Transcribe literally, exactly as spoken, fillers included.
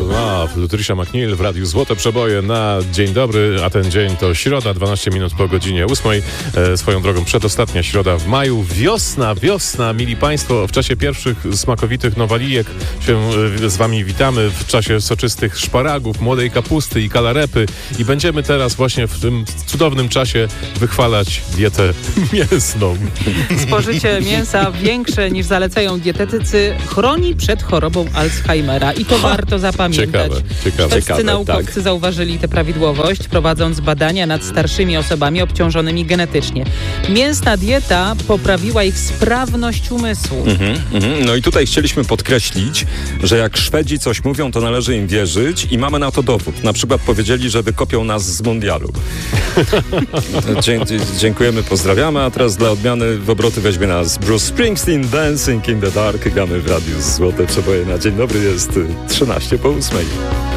Love, Lutricia McNeil w Radiu Złote Przeboje na dzień dobry, a ten dzień to środa, dwanaście minut po godzinie ósmej. E, swoją drogą przedostatnia środa w maju. Wiosna, wiosna, mili Państwo, w czasie pierwszych smakowitych nowalijek się e, z Wami witamy, w czasie soczystych szparagów, młodej kapusty i kalarepy i będziemy teraz właśnie w tym cudownym czasie wychwalać dietę mięsną. Spożycie mięsa większe niż zalecają dietetycy chroni przed chorobą Alzheimera i to ha, warto zapamiętać. Ciekawe, ciekawe. Szwedzcy ciekawe, naukowcy tak. zauważyli tę prawidłowość, prowadząc badania nad starszymi osobami obciążonymi genetycznie. Mięsna dieta poprawiła ich sprawność umysłu. Mm-hmm, mm-hmm. No i tutaj chcieliśmy podkreślić, że jak Szwedzi coś mówią, to należy im wierzyć i mamy na to dowód. Na przykład powiedzieli, że wykopią nas z mundialu. Dzie- dziękujemy, pozdrawiamy, a teraz dla odmiany w obroty weźmie nas Bruce Springsteen, Dancing in the Dark. Gramy w Radiu Złote Przeboje na dzień dobry, jest trzynaście po ósmej.